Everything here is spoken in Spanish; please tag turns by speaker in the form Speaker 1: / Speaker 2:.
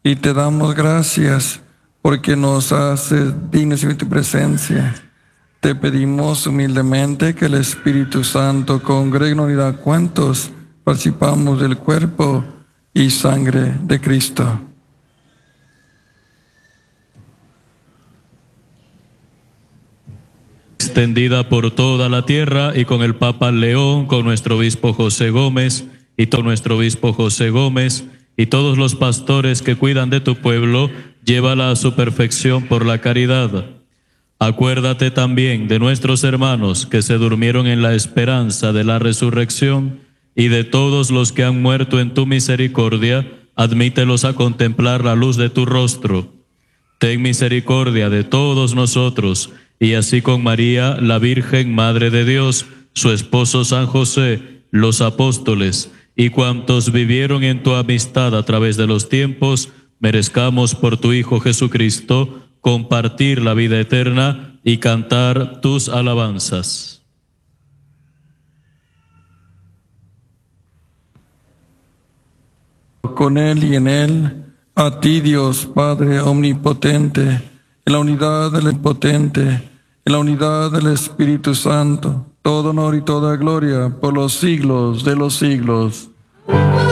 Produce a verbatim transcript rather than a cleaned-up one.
Speaker 1: y te damos gracias porque nos haces dignos de tu presencia. Te pedimos humildemente que el Espíritu Santo congregue en unidad cuantos participamos del cuerpo y sangre de Cristo.
Speaker 2: Extendida por toda la tierra, y con el Papa León, con nuestro obispo José Gómez, y todo nuestro obispo José Gómez, y todos los pastores que cuidan de tu pueblo, llévala a su perfección por la caridad. Acuérdate también de nuestros hermanos que se durmieron en la esperanza de la resurrección, y de todos los que han muerto en tu misericordia, admítelos a contemplar la luz de tu rostro. Ten misericordia de todos nosotros, y así con María, la Virgen Madre de Dios, su esposo San José, los apóstoles y cuantos vivieron en tu amistad a través de los tiempos, merezcamos por tu Hijo Jesucristo compartir la vida eterna y cantar tus alabanzas.
Speaker 1: Con Él y en Él, a ti Dios Padre omnipotente, en la unidad del Omnipotente, en la unidad del Espíritu Santo, todo honor y toda gloria por los siglos de los siglos.